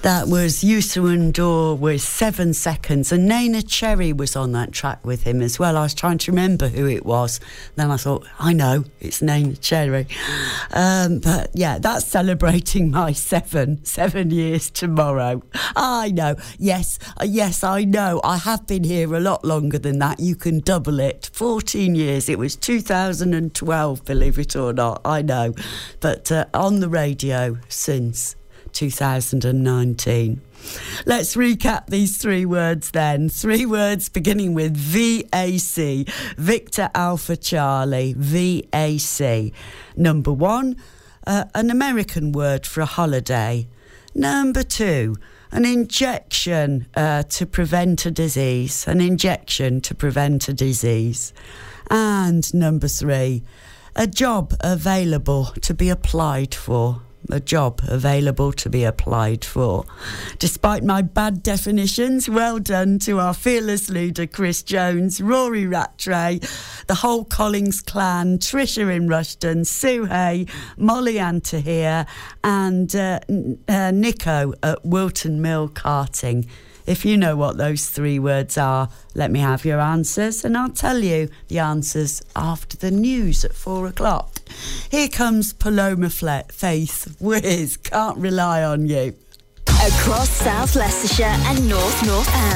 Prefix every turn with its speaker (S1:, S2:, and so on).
S1: That was Youssou N'Dour with 7 Seconds, and Neneh Cherry was on that track with him as well. I was trying to remember who it was. Then I thought, I know, it's Neneh Cherry. But yeah, that's celebrating my 7 years tomorrow. I know, yes, I know. I have been here a lot longer than that. You can double it. 14 years. It was 2012, believe it or not. I know. But on the radio since 2019. Let's recap these 3 words then. 3 words beginning with VAC. Victor Alpha Charlie. VAC. Number 1, an American word for a holiday. Number 2, an injection to prevent a disease. An injection to prevent a disease. And number 3, a job available to be applied for. A job available to be applied for. Despite my bad definitions, well done to our fearless leader Chris Jones, Rory Rattray, the whole Collings clan, Trisha in Rushden, Sue Hay, Molly Antahir and Nico at Wilton Mill Karting. If you know what those 3 words are, let me have your answers, and I'll tell you the answers after the news at 4 o'clock. Here comes Paloma Faith with Can't Rely on You.
S2: Across South Leicestershire and North Northants.